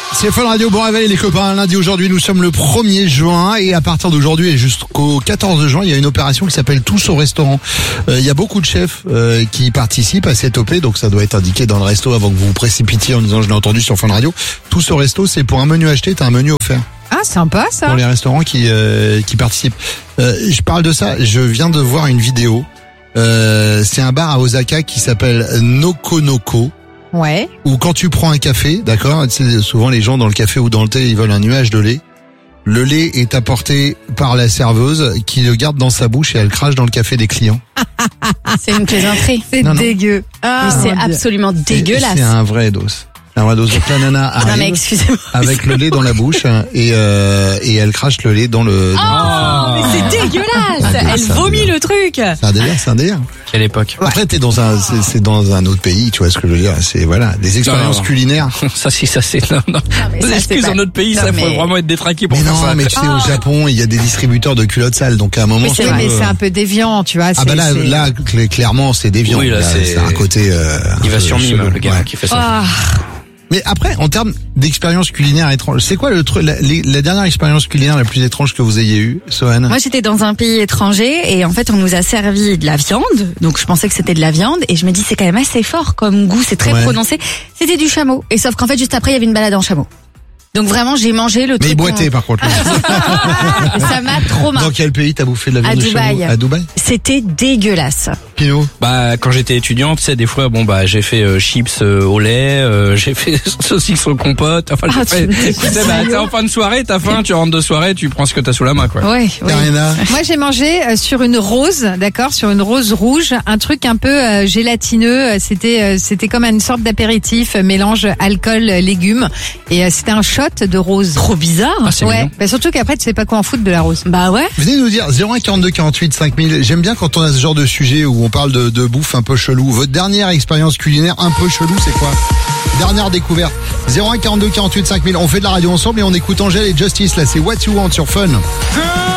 C'est Fun Radio, bon réveil les copains. Lundi aujourd'hui, nous sommes le 1er juin et à partir d'aujourd'hui et jusqu'au 14 juin, il y a une opération qui s'appelle Tous au restaurant. Il y a beaucoup de chefs qui participent à cette OP, donc ça doit être indiqué dans le resto avant que vous vous précipitiez en disant je l'ai entendu sur Fun Radio. Tous au resto, c'est pour un menu acheté, t'as un menu offert. Ah, sympa ça. Pour les restaurants qui participent. Je parle de ça, je viens de voir une vidéo. C'est un bar à Osaka qui s'appelle Nokonoko. Ouais. Ou quand tu prends un café, d'accord, c'est souvent les gens dans le café ou dans le thé, ils veulent un nuage de lait. Le lait est apporté par la serveuse qui le garde dans sa bouche et elle crache dans le café des clients. C'est une plaisanterie. C'est dégueu. Mais c'est absolument dégueulasse. C'est un vrai dos. Un vrai dos. Donc la nana Non mais arrive excusez-moi. avec le lait dans la bouche et elle crache le lait dans le... Mais c'est dégueulasse. Elle vomit le truc. C'est un délire. Quelle époque. Après t'es dans c'est dans un autre pays, tu vois ce que je veux dire. C'est voilà, des expériences culinaires. Ça c'est non. Mais ça, Excuse c'est dans notre pays, non, ça mais- faut vraiment être détraqué pour Mais faire non, ça. mais tu sais, au Japon, il y a des distributeurs de culottes sales, donc à un moment... Oui, c'est je vrai. Mais trouve, c'est un peu déviant, tu vois. Ah bah là, clairement, c'est déviant. Oui, là, c'est un côté... Il va sur mime, chelou. le gars Ouais. qui fait ça. Ah, Mais après, en termes d'expérience culinaire étrange, c'est quoi la dernière expérience culinaire la plus étrange que vous ayez eue, Sohan? moi j'étais dans un pays étranger et en fait on nous a servi de la viande, donc je pensais que c'était de la viande et je me dis c'est quand même assez fort comme goût, c'est très Ouais. prononcé. C'était du chameau et sauf qu'en fait juste après il y avait une balade en chameau. Donc vraiment j'ai mangé le Mais truc. il boitait, par contre. Ça m'a trop marqué. Dans quel pays t'as bouffé de la viande À de Dubaï. chameau? À Dubaï. C'était dégueulasse. Pinot? Bah quand j'étais étudiant, tu sais, des fois j'ai fait chips au lait, j'ai fait saucisses au compote. Enfin, Ah, j'ai fait. tu me dis Tu sais, t'es en fin de soirée, t'as faim, tu rentres de soirée, tu prends ce que t'as sous la main, quoi. Ouais, ouais. Karina? Moi, j'ai mangé sur une rose, d'accord, sur une rose rouge, un truc un peu gélatineux. C'était comme une sorte d'apéritif, mélange alcool, légumes, et c'était un shot de rose. Trop bizarre. Ah, c'est Ouais. mignon. Bah, surtout qu'après, tu sais pas quoi en foutre de la rose. Bah ouais. Venez nous dire 01 42 48 5000. J'aime bien quand on a ce genre de sujet où on parle de bouffe un peu chelou. Votre dernière expérience culinaire un peu chelou, c'est quoi? Dernière découverte. 01 42 48 5000. On fait de la radio ensemble et on écoute Angèle et Justice. Là, c'est What You Want sur Fun.